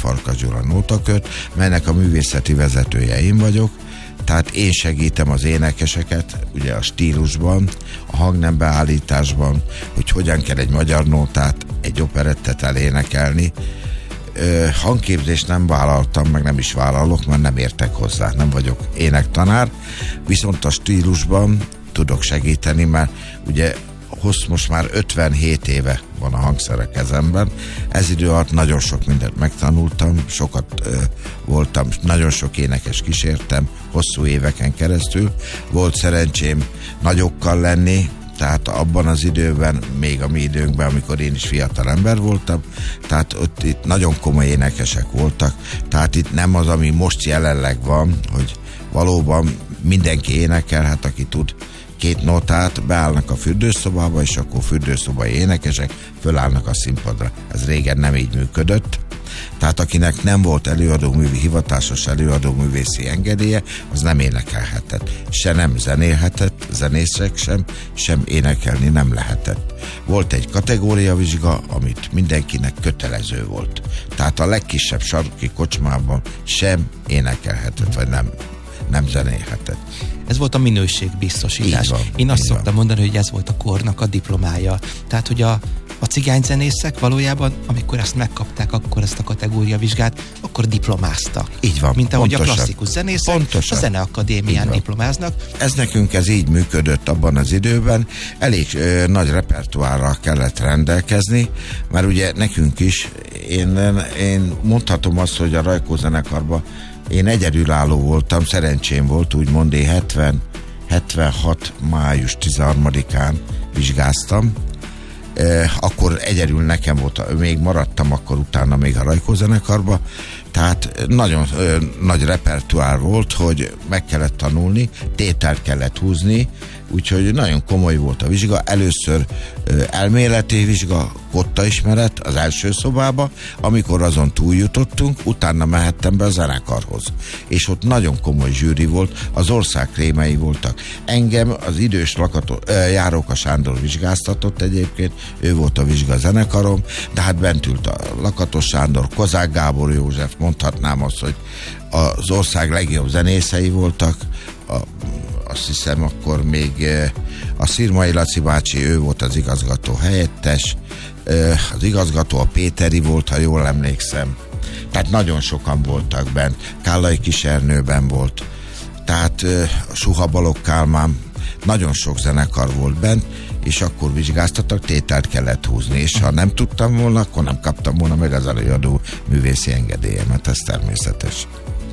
Farkas Gyula Nótakört, melynek a művészeti vezetője én vagyok. Tehát én segítem az énekeseket, ugye a stílusban, a hangnembeállításban, hogy hogyan kell egy magyar nótát, egy operettet elénekelni. Hangképzést nem vállaltam, meg nem is vállalok, mert nem értek hozzá, nem vagyok énektanár, viszont a stílusban tudok segíteni, mert ugye most már 57 éve van a hangszer a kezemben. Ez idő alatt nagyon sok mindent megtanultam, sokat voltam, nagyon sok énekes kísértem, hosszú éveken keresztül. Volt szerencsém nagyokkal lenni, tehát abban az időben, még a mi időnkben, amikor én is fiatal ember voltam, tehát itt nagyon komoly énekesek voltak, tehát itt nem az, ami most jelenleg van, hogy valóban mindenki énekelhet, aki tud 2 nótát, beállnak a fürdőszobába, és akkor fürdőszobai énekesek fölállnak a színpadra. Ez régen nem így működött. Tehát akinek nem volt hivatásos előadóművészi engedélye, az nem énekelhetett. Se nem zenélhetett, zenészek sem énekelni nem lehetett. Volt egy kategóriavizsga, amit mindenkinek kötelező volt. Tehát a legkisebb sarki kocsmában sem énekelhetett, vagy nem zenélhetett. Ez volt a minőségbiztosítás. Én azt szoktam mondani, hogy ez volt a kornak a diplomája. Tehát, hogy a cigányzenészek valójában, amikor ezt megkapták, akkor ezt a kategóriavizsgát, akkor diplomáztak. Így van. Mint ahogy pontosan. A klasszikus zenészek a Zeneakadémián diplomáznak. Nekünk ez így működött abban az időben. Elég nagy repertoárral kellett rendelkezni, mert ugye nekünk is, én mondhatom azt, hogy a Rajkó zenekarban én egyedülálló voltam, szerencsém volt, úgymond én 76. május 13-án vizsgáztam. Akkor egyedül nekem volt, még maradtam akkor utána még a Rajkó zenekarba, tehát nagyon nagy repertoár volt, hogy meg kellett tanulni, tételt kellett húzni, úgyhogy nagyon komoly volt a vizsga. Először elméleti vizsga, kottaismeret az első szobába, amikor azon túljutottunk, utána mehettem be a zenekarhoz. És ott nagyon komoly zsűri volt, az ország krémei voltak. Engem az idős Járóka Sándor vizsgáztatott egyébként, ő volt a vizsga zenekarom, de hát bent ült a Lakatos Sándor, Kozák Gábor József, mondhatnám azt, hogy az ország legjobb zenészei voltak, azt hiszem akkor még a Szirmai Laci bácsi, ő volt az igazgató helyettes, az igazgató a Péteri volt, ha jól emlékszem, tehát nagyon sokan voltak bent, Kállai Kisernőben volt, tehát Suha Balogh Kálmán, nagyon sok zenekar volt bent, és akkor vizsgáztattak, tételt kellett húzni, és ha nem tudtam volna, akkor nem kaptam volna meg az előadó művészi engedélyemet, ez természetes.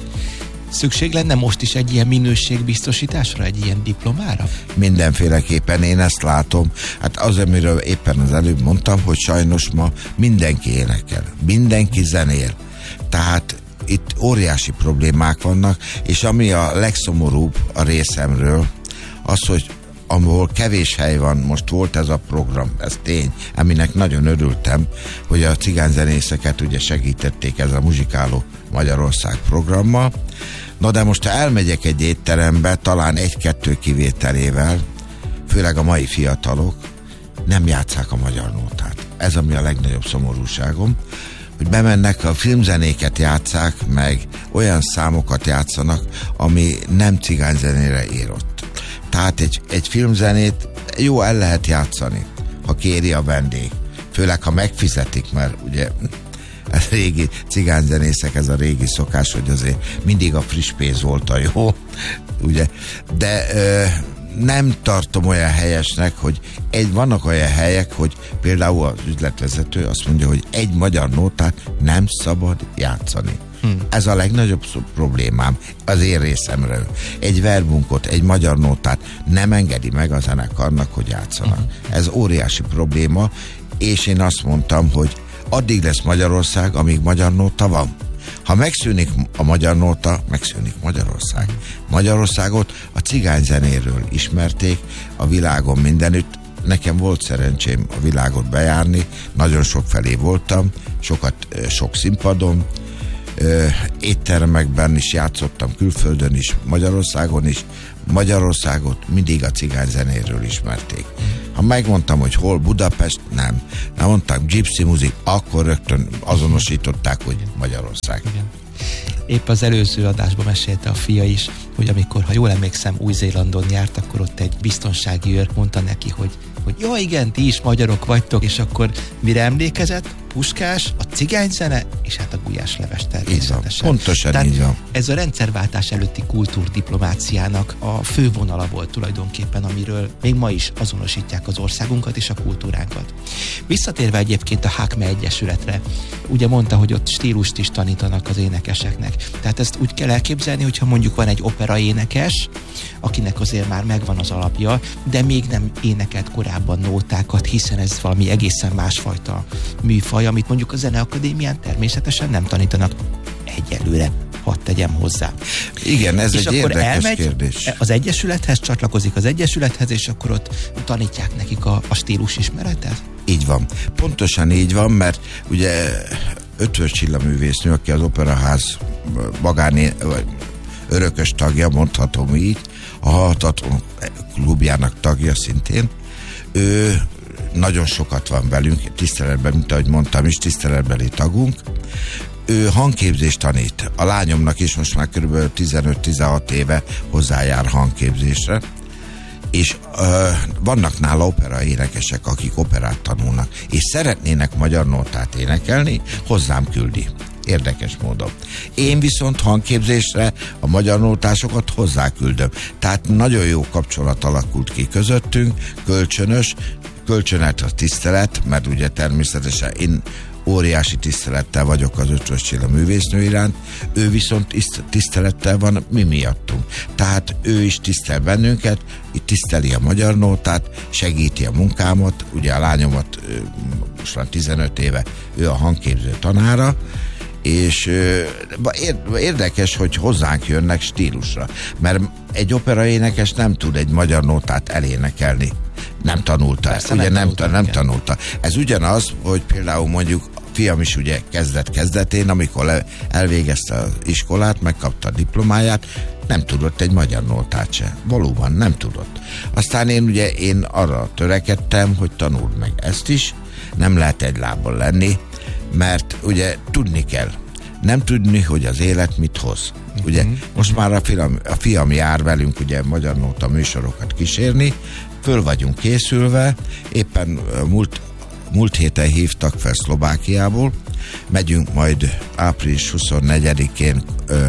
Szükség lenne most is egy ilyen minőségbiztosításra, egy ilyen diplomára? Mindenféleképpen én ezt látom. Hát az, amiről éppen az előbb mondtam, hogy sajnos ma mindenki énekel, mindenki zenél. Tehát itt óriási problémák vannak, és ami a legszomorúbb a részemről, az, hogy ahol kevés hely van, most volt ez a program, ez tény, aminek nagyon örültem, hogy a cigányzenészeket ugye segítették ez a Muzsikáló Magyarország programmal. Na de most, ha elmegyek egy étterembe, talán 1-2 kivételével, főleg a mai fiatalok nem játsszák a magyar nótát. Ez ami a legnagyobb szomorúságom, hogy bemennek, a filmzenéket játsszák, meg olyan számokat játszanak, ami nem cigányzenére írott. Tehát egy filmzenét jó el lehet játszani, ha kéri a vendég. Főleg, ha megfizetik, mert ugye a régi cigányzenészek, ez a régi szokás, hogy azért mindig a friss pénz volt a jó, ugye? De nem tartom olyan helyesnek, hogy vannak olyan helyek, hogy például az üzletvezető azt mondja, hogy egy magyar nótát nem szabad játszani. Ez a legnagyobb problémám az én részemről. Egy verbunkot, egy magyar nótát nem engedi meg a zenekarnak, hogy játszanak. Ez óriási probléma, és én azt mondtam, hogy addig lesz Magyarország, amíg magyar nóta van. Ha megszűnik a magyar nóta, megszűnik Magyarország. Magyarországot a cigányzenéről ismerték a világon mindenütt. Nekem volt szerencsém a világot bejárni, nagyon sok felé voltam, sok színpadon, éttermekben is játszottam, külföldön is, Magyarországon is. Magyarországot mindig a cigányzenéről ismerték. Ha megmondtam, hogy hol Budapest, nem. Ha mondtam Gypsy Music, akkor rögtön azonosították, hogy Magyarország. Igen. Épp az előző adásban mesélte a fia is, hogy amikor, ha jól emlékszem, Új-Zélandon járt, akkor ott egy biztonsági őr mondta neki, hogy jó, igen, ti is magyarok vagytok, és akkor mire emlékezett? Puskás, a cigányzene, és hát a gulyásleves természetesen. Pontosan tehát így van. Ez a rendszerváltás előtti kultúrdiplomáciának a fő vonala volt tulajdonképpen, amiről még ma is azonosítják az országunkat és a kultúránkat. Visszatérve egyébként a HAKME Egyesületre, ugye mondta, hogy ott stílust is tanítanak az énekeseknek. Tehát ezt úgy kell elképzelni, hogyha mondjuk van egy operaénekes, akinek azért már megvan az alapja, de még nem énekelt korábban nótákat, hiszen ez valami egészen másfajta műfaj, amit mondjuk a Zeneakadémián természetesen nem tanítanak egyelőre, hadd tegyem hozzá. Igen, ez és egy érdekes kérdés. Az egyesülethez, csatlakozik az egyesülethez, és akkor ott tanítják nekik a stílus ismeretet? Így van. Pontosan így van, mert ugye Ötvös Csilla művésznő, aki az Operaház vagy örökös tagja, mondhatom így, a Halhatatlan klubjának tagja szintén, ő nagyon sokat van velünk, tiszteletben, mint ahogy mondtam is, tiszteletbeli tagunk. Ő hangképzést tanít. A lányomnak is most már kb. 15-16 éve hozzájár hangképzésre, és vannak nála operaénekesek, akik operát tanulnak, és szeretnének magyar nótát énekelni, hozzám küldi. Érdekes módon. Én viszont hangképzésre a magyar nótásokat hozzáküldöm. Tehát nagyon jó kapcsolat alakult ki közöttünk, kölcsönös a tisztelet, mert ugye természetesen én óriási tisztelettel vagyok az Ötvös Csilla művésznő iránt, ő viszont tisztelettel van mi miattunk. Tehát ő is tisztel bennünket, tiszteli a magyar nótát, segíti a munkámat, ugye a lányomat most már 15 éve, ő a hangképző tanára, és érdekes, hogy hozzánk jönnek stílusra, mert egy operaénekes nem tud egy magyar nótát elénekelni. Nem tanulta. Persze, ugye nem tanulta. Ez ugyanaz, hogy például mondjuk fiam is ugye kezdetén, amikor elvégezte az iskolát, megkapta a diplomáját, nem tudott egy magyar nótát se. Valóban nem tudott. Aztán én arra törekedtem, hogy tanuld meg ezt is, nem lehet egy lábbal lenni, mert ugye tudni kell. Nem tudni, hogy az élet mit hoz. Ugye most már a fiam jár velünk ugye magyar nóta műsorokat kísérni, föl vagyunk készülve, éppen múlt héten hívtak fel Szlovákiából, megyünk majd április 24-én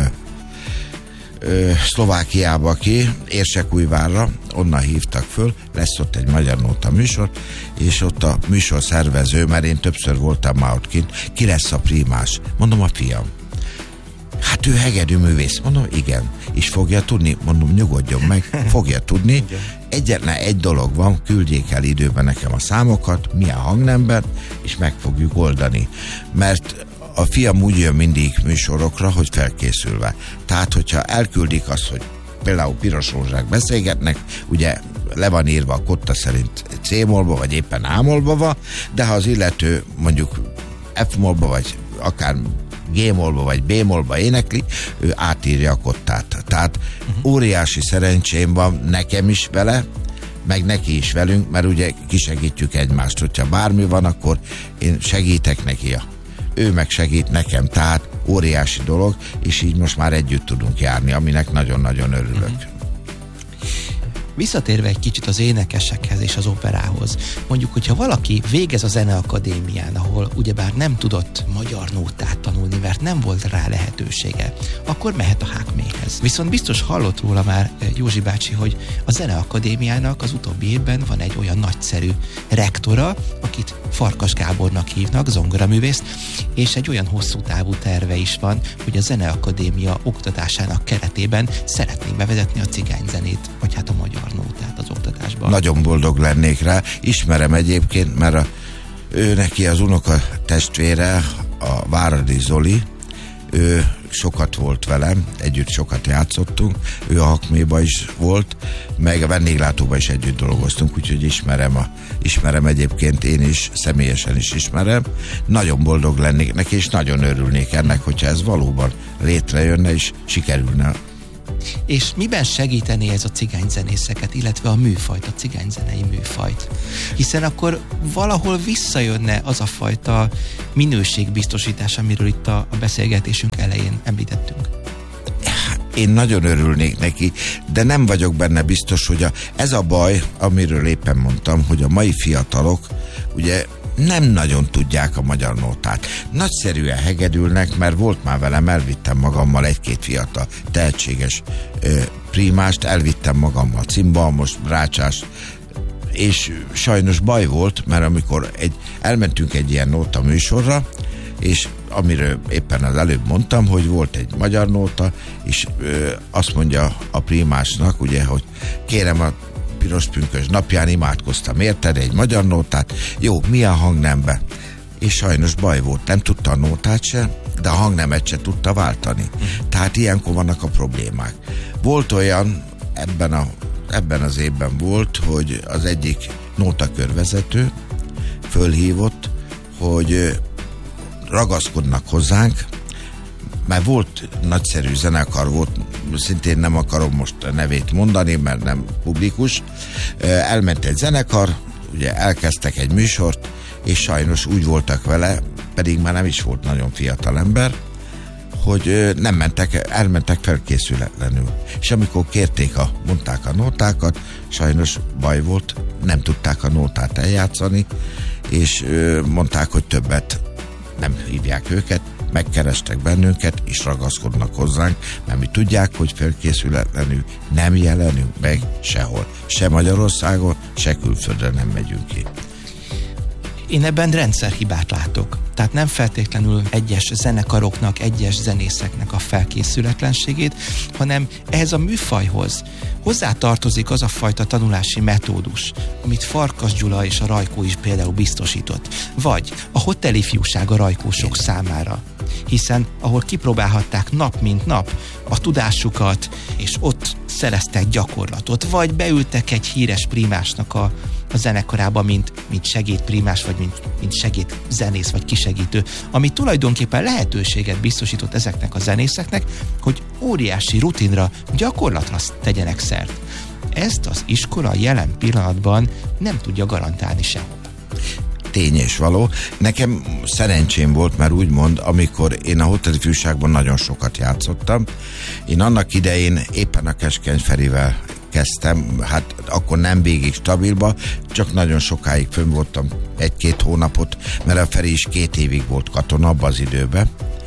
Szlovákiába ki, Érsekújvárra, onnan hívtak föl, lesz ott egy magyar nóta műsor, és ott a műsor szervező, mert én többször voltam már ott kint, ki lesz a primás? Mondom, a fiam. Hát ő hegedű művész. Mondom, igen. És fogja tudni? Mondom, nyugodjon meg, fogja tudni. Egyetlen egy dolog van, küldjék el időben nekem a számokat, milyen hangnemben, és meg fogjuk oldani. Mert a fiam úgy jön mindig műsorokra, hogy felkészülve. Tehát, hogyha elküldik azt, hogy például Piros Rózsák beszélgetnek, ugye le van írva a kotta szerint C-molba, vagy éppen A-molba van, de ha az illető mondjuk F-molba, vagy akár G-molba, vagy B-molba énekli, ő átírja a kottát. Tehát óriási szerencsém van nekem is vele, meg neki is velünk, mert ugye kisegítjük egymást. Hogyha bármi van, akkor én segítek neki, ő meg segít nekem, tehát óriási dolog, és így most már együtt tudunk járni, aminek nagyon-nagyon örülök. Visszatérve egy kicsit az énekesekhez és az operához, mondjuk, hogyha valaki végez a Zeneakadémián, ahol ugyebár nem tudott magyar nótát tanulni, mert nem volt rá lehetősége, akkor mehet a HAKME-hez. Viszont biztos hallott róla már Józsi bácsi, hogy a Zeneakadémiának az utóbbi évben van egy olyan nagyszerű rektora, akit Farkas Gábornak hívnak, zongoraművészt, és egy olyan hosszú távú terve is van, hogy a Zeneakadémia oktatásának keretében szeretné bevezetni a cigányzenét, vagy hát a magyar nótát az oktatásban. Nagyon boldog lennék rá. Ismerem egyébként, mert ő neki az unoka testvére, a Váradi Zoli, ő sokat volt velem, együtt sokat játszottunk, ő a HAKME-ba is volt, meg a vendéglátóban is együtt dolgoztunk, úgyhogy ismerem egyébként, én is, személyesen is ismerem. Nagyon boldog lennék neki, és nagyon örülnék ennek, hogyha ez valóban létrejönne, és sikerülne És miben segítené ez a cigányzenészeket, illetve a műfajt, a cigányzenei műfajt? Hiszen akkor valahol visszajönne az a fajta minőségbiztosítás, amiről itt a beszélgetésünk elején említettünk. Én nagyon örülnék neki, de nem vagyok benne biztos, hogy ez a baj, amiről éppen mondtam, hogy a mai fiatalok ugye nem nagyon tudják a magyar nótát. Nagyszerűen hegedülnek, mert volt már velem, elvittem magammal egy-két fiatal tehetséges primást, elvittem magammal cimbalmos, brácsást, és sajnos baj volt, mert amikor elmentünk egy ilyen nóta műsorra, és amiről éppen az előbb mondtam, hogy volt egy magyar nóta, és azt mondja a primásnak, ugye, hogy kérem, a piros pünkös napján imádkoztam, érted, egy magyar nótát, jó, milyen hangnembe? És sajnos baj volt, nem tudta a nótát se, de a hangnemet se tudta váltani. Tehát ilyenkor vannak a problémák. Volt olyan, ebben az évben volt, hogy az egyik nótakörvezető fölhívott, hogy ragaszkodnak hozzánk, mert volt nagyszerű zenekar, volt, szintén nem akarom most a nevét mondani, mert nem publikus, elment egy zenekar, ugye elkezdtek egy műsort, és sajnos úgy voltak vele, pedig már nem is volt nagyon fiatal ember, hogy elmentek felkészületlenül. És amikor mondták a nótákat, sajnos baj volt, nem tudták a nótát eljátszani, és mondták, hogy többet nem hívják őket, megkerestek bennünket, és ragaszkodnak hozzánk, mert mi tudják, hogy felkészületlenül nem jelenünk meg sehol. Se Magyarországon, se külföldre nem megyünk ki. Én ebben rendszerhibát látok. Tehát nem feltétlenül egyes zenekaroknak, egyes zenészeknek a felkészületlenségét, hanem ehhez a műfajhoz hozzátartozik az a fajta tanulási metódus, amit Farkas Gyula és a Rajkó is például biztosított. Vagy a hotelifjúság a rajkósok számára. Hiszen ahol kipróbálhatták nap mint nap a tudásukat, és ott szereztek gyakorlatot, vagy beültek egy híres primásnak a zenekarába, mint segédprimás, vagy mint segédzenész, vagy kisegítő, ami tulajdonképpen lehetőséget biztosított ezeknek a zenészeknek, hogy óriási rutinra, gyakorlatra tegyenek szert. Ezt az iskola jelen pillanatban nem tudja garantálni sehol. Tény és való. Nekem szerencsém volt, mert úgymond, amikor én a hotelifjúságban nagyon sokat játszottam, én annak idején éppen a Keskeny Ferivel kezdtem, hát akkor nem végig stabilba, csak nagyon sokáig fönn voltam, 1-2 hónapot, mert a Feri is 2 évig volt katona abban az időben.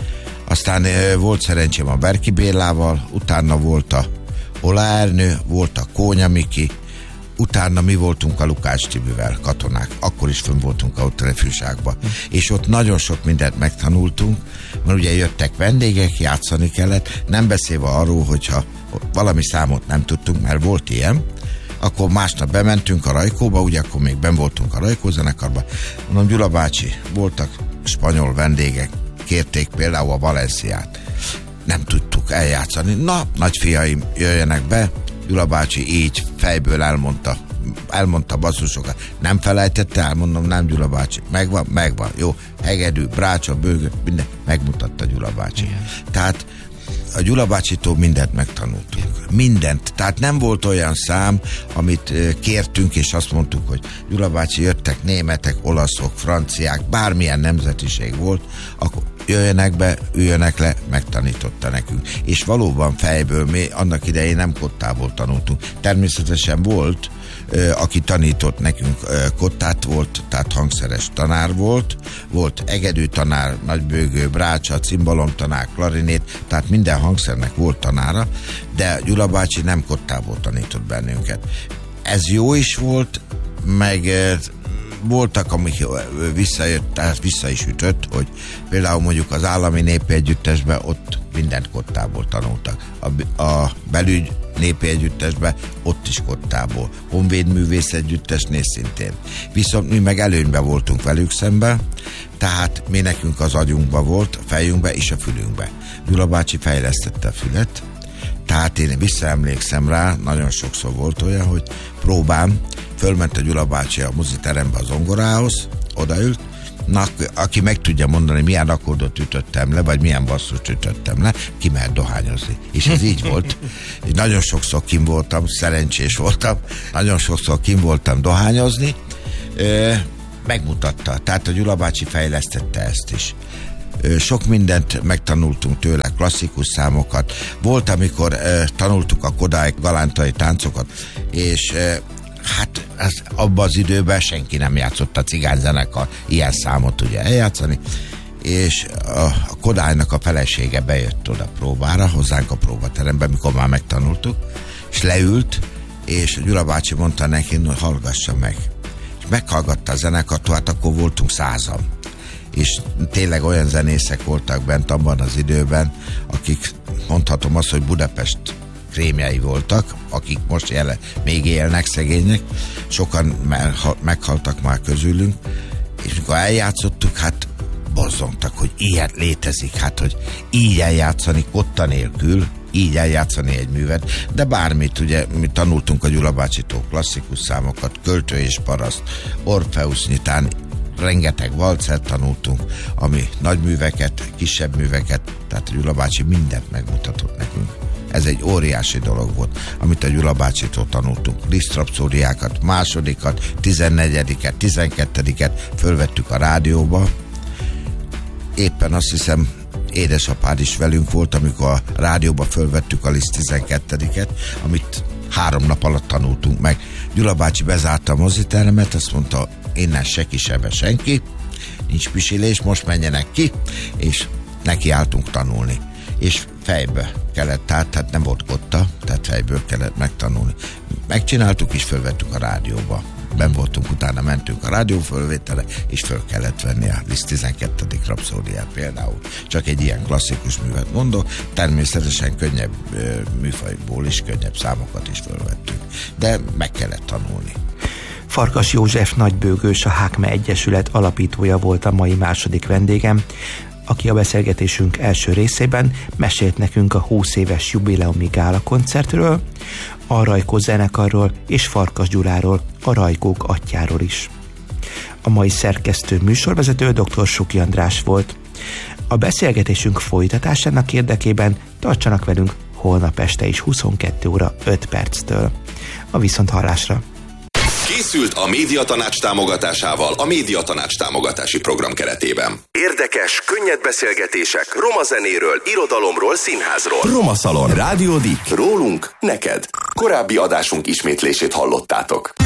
Aztán volt szerencsém a Berki Bélával, utána volt a Ola Ernő, volt a Kónya Miki, utána mi voltunk a Lukács Tibivel katonák, akkor is fönn voltunk a hotelifjúságban. És ott nagyon sok mindent megtanultunk, mert ugye jöttek vendégek, játszani kellett, nem beszélve arról, hogyha valami számot nem tudtunk, mert volt ilyen, akkor másnap bementünk a Rajkóba, ugye akkor még benn voltunk a Rajkó zenekarban. Mondom, Gyula bácsi, voltak spanyol vendégek, kérték például a Valenciát. Nem tudtuk eljátszani. Na, nagyfiaim, jöjjenek be, Gyula bácsi így fejből elmondta basszusokat. Nem felejtette el, mondom, nem Gyula bácsi. Megvan, jó, hegedű, brácsa, bőgő, minden, megmutatta Gyula bácsi. Igen. Tehát a Gyula bácsitól mindent megtanultunk. Mindent. Tehát nem volt olyan szám, amit kértünk, és azt mondtuk, hogy Gyula bácsi, jöttek németek, olaszok, franciák, bármilyen nemzetiség volt, akkor jöjjenek be, üljönek le, megtanította nekünk. És valóban fejből, mi annak idején nem kottából tanultunk. Természetesen volt, aki tanított nekünk, kottát volt, tehát hangszeres tanár volt egedű tanár, nagybőgő, brácsa, cimbalom tanár, klarinét, tehát minden hangszernek volt tanára, de Gyula bácsi nem kottából tanított bennünket. Ez jó is volt, meg voltak, amik visszajött, tehát vissza is ütött, hogy például mondjuk az Állami Népi Együttesben ott mindent kottából tanultak. A Belügy Népi Együttesben ott is kottából. Honvéd Művész Együttesnél szintén. Viszont mi meg előnyben voltunk velük szemben, tehát mi nekünk az agyunkba volt, a fejünkbe és a fülünkbe. Gyula bácsi fejlesztette a fület, tehát én visszaemlékszem rá, nagyon sokszor volt olyan, hogy próbám, fölment a Gyula bácsi a moziterembe az zongorához, odaült, aki meg tudja mondani, milyen akkordot ütöttem le, vagy milyen basszust ütöttem le, ki mehet dohányozni. És ez így volt. Nagyon sokszor kim voltam, szerencsés voltam, nagyon sokszor kim voltam dohányozni, megmutatta. Tehát a Gyula bácsi fejlesztette ezt is. Sok mindent megtanultunk tőle, klasszikus számokat. Volt, amikor tanultuk a Kodály galántai táncokat, és hát abban az időben senki nem játszott a cigányzenekar ilyen számot ugye eljátszani, és a Kodálynak a felesége bejött oda próbára, hozzánk a próbaterembe, mikor már megtanultuk, és leült, és Gyula bácsi mondta neki, hogy hallgassa meg. És meghallgatta a zenekart, hát akkor voltunk 100-an. És tényleg olyan zenészek voltak bent abban az időben, akik mondhatom azt, hogy Budapest krémjei voltak, akik most még élnek, szegények, sokan meghaltak már közülünk, és mikor eljátszottuk, hát bozzongtak, hogy ilyet létezik, hát hogy így eljátszani kotta nélkül, így eljátszani egy művet, de bármit, ugye mi tanultunk a Gyula bácsitól klasszikus számokat, Költő és Paraszt, Orfeusz nyitán, rengeteg valcert tanultunk, ami nagy műveket, kisebb műveket, tehát a Gyula bácsi mindent megmutatott nekünk. Ez egy óriási dolog volt, amit a Gyula bácsitól tanultunk. Liszt rapszódiákat, másodikat, 14-et, 12-et fölvettük a rádióba. Éppen azt hiszem, édesapád is velünk volt, amikor a rádióba fölvettük a Liszt 12-et, amit 3 nap alatt tanultunk meg. Gyula bácsi bezárta a mozitermet, azt mondta, innen se kisebbe senki, nincs pisilés, most menjenek ki, és nekiálltunk tanulni. És fejbe kellett, tehát nem volt kotta, tehát fejből kellett megtanulni. Megcsináltuk, és fölvettük a rádióba. Ben voltunk, utána mentünk a rádiófölvételre, és föl kellett venni a Liszt 12. rapszódiát például. Csak egy ilyen klasszikus művet mondok, természetesen könnyebb műfajból is, könnyebb számokat is fölvettünk. De meg kellett tanulni. Farkas József nagybőgős, a Hákme Egyesület alapítója volt a mai második vendégem, aki a beszélgetésünk első részében mesélt nekünk a 20 éves jubileumi gála koncertről, a Rajkó zenekarról és Farkas Gyuláról, a Rajkók atyjáról is. A mai szerkesztő műsorvezető dr. Suki András volt. A beszélgetésünk folytatásának érdekében tartsanak velünk holnap este is 22 óra 5 perctől. A viszonthallásra! Készült a Médiatanács támogatásával a Médiatanács támogatási program keretében. Érdekes, könnyed beszélgetések roma zenéről, irodalomról, színházról. Roma Szalon. Rádió Dik. Rólunk, neked. Korábbi adásunk ismétlését hallottátok.